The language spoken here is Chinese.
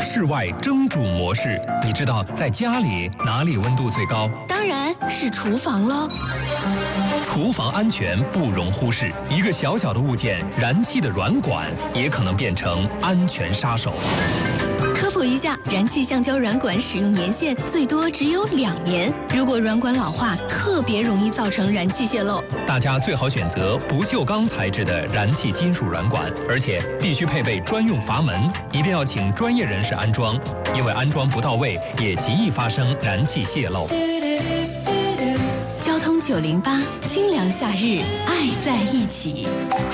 室外蒸煮模式。你知道在家里哪里温度最高？ 当然是厨房喽。 厨房安全不容忽视，一个小小的物件，燃气的软管也可能变成安全杀手。 科普一下，燃气橡胶软管使用年限最多只有2年，如果软管老化，特别容易造成燃气泄漏。 大家最好选择不锈钢材质的燃气金属软管，而且必须配备专用阀门，一定要请专业人士安装，因为安装不到位，也极易发生燃气泄漏。 交通908，清凉夏日，爱在一起。